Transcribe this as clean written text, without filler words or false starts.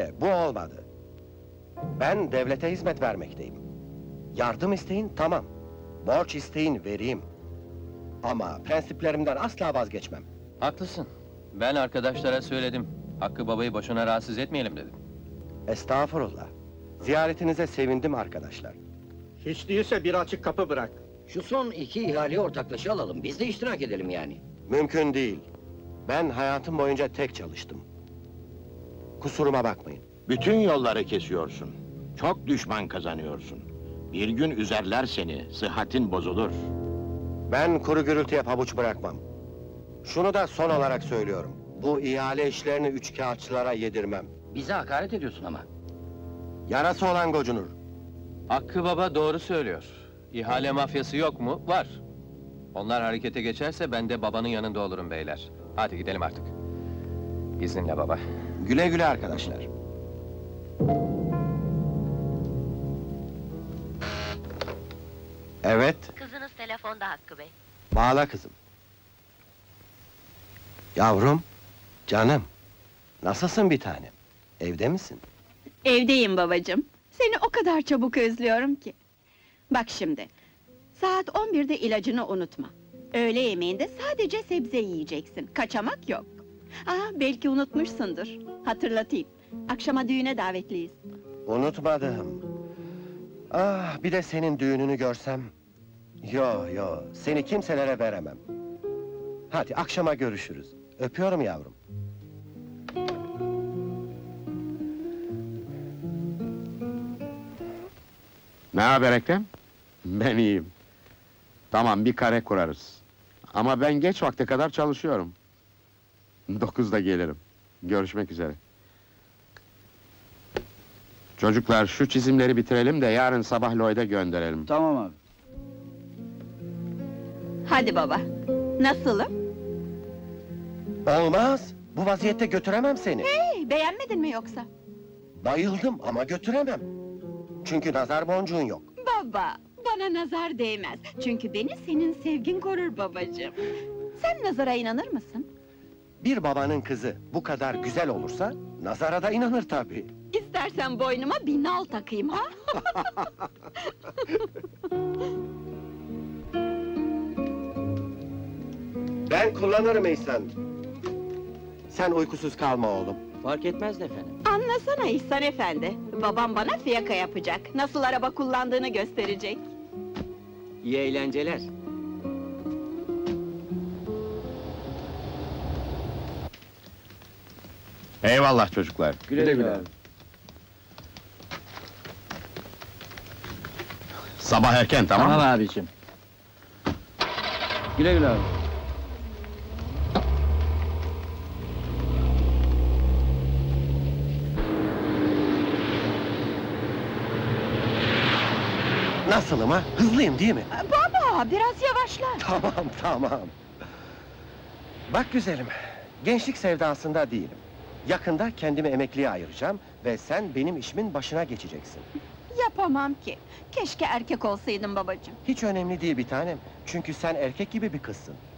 İşte bu olmadı. Ben devlete hizmet vermekteyim. Yardım isteyin, tamam. Borç isteyin, vereyim. Ama prensiplerimden asla vazgeçmem. Haklısın. Ben arkadaşlara söyledim. Hakkı babayı boşuna rahatsız etmeyelim dedim. Estağfurullah. Ziyaretinize sevindim arkadaşlar. Hiç değilse bir açık kapı bırak. Şu son iki ihaleyi ortaklaşa alalım, biz de iştirak edelim yani. Mümkün değil. Ben hayatım boyunca tek çalıştım. Kusuruma bakmayın. Bütün yolları kesiyorsun. Çok düşman kazanıyorsun. Bir gün üzerler seni, sıhhatin bozulur. Ben kuru gürültüye pabuç bırakmam. Şunu da son olarak söylüyorum. Bu ihale işlerini üçkağıtçılara yedirmem. Bize hakaret ediyorsun ama. Yarası olan gocunur. Hakkı baba doğru söylüyor. İhale mafyası yok mu? Var. Onlar harekete geçerse ben de babanın yanında olurum beyler. Hadi gidelim artık. İzninle baba. Güle güle arkadaşlar. Evet, Kızınız telefonda Hakkı Bey. bağla kızım. Yavrum, canım. Nasılsın bir tanem? Evde misin? Evdeyim babacığım. Seni o kadar çabuk özlüyorum ki. Bak şimdi, saat 11'de ilacını unutma. Öğle yemeğinde sadece sebze yiyeceksin, kaçamak yok. Belki unutmuşsundur, hatırlatayım. Akşama düğüne davetliyiz. Unutmadım. Ah, bir de senin düğününü görsem. Yo, seni kimselere veremem. Hadi akşama görüşürüz. Öpüyorum yavrum. Ne haber Ekrem? Ben iyiyim. Tamam, bir kare kurarız. Ama ben geç vakte kadar çalışıyorum. 9'da gelirim. Görüşmek üzere. Çocuklar, şu çizimleri bitirelim de yarın sabah Lloyd'a gönderelim. Tamam abi. Hadi baba, nasılım? Olmaz. Bu vaziyette götüremem seni. Hey, beğenmedin mi yoksa? Bayıldım ama götüremem. Çünkü nazar boncuğun yok. Baba, bana nazar değmez. Çünkü beni senin sevgin korur babacığım. Sen nazara inanır mısın? Bir babanın kızı bu kadar güzel olursa, nazara da inanır tabii. İstersen boynuma bir nal takayım ha? Ben kullanırım İhsan. Sen uykusuz kalma oğlum. Fark etmez de efendim. Anlasana İhsan efendi. Babam bana fiyaka yapacak. Nasıl araba kullandığını gösterecek. İyi eğlenceler. Eyvallah çocuklar. Güle güle abi. Sabah erken, tamam mı? abicim. Güle güle abi. Nasılım ha? Hızlıyım değil mi? Baba, biraz yavaşla. Tamam. Bak güzelim, gençlik sevdasında değilim. Yakında kendimi emekliye ayıracağım ve sen benim işimin başına geçeceksin. Yapamam ki. Keşke erkek olsaydın babacığım. Hiç önemli değil bir tanem, çünkü sen erkek gibi bir kızsın.